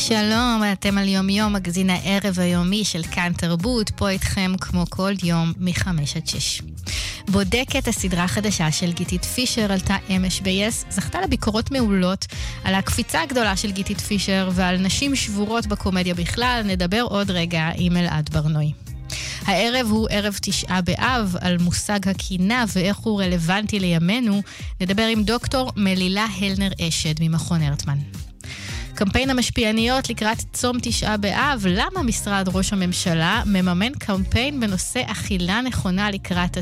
שלום, אתם על יום יום, מגזין הערב היומי של כאן תרבות, פה איתכם כמו כל יום מ-5 עד 6. בודקת הסדרה החדשה של גיתית פישר עלתה אמש ב-yes, זכתה לביקורות מעולות על הקפיצה הגדולה של גיתית פישר ועל נשים שבורות בקומדיה בכלל. נדבר עוד רגע עם אלעד ברנוי. הערב הוא ערב 9 באב, על מושג הקינה ואיך הוא רלוונטי לימינו. נדבר עם דוקטור מלילה הלנר אשד ממכון הרטמן. קמפיין המשפיעניות לקראת צום 9 באב. למה משרד ראש הממשלה מממן קמפיין בנושא אכילה נכונה לקראת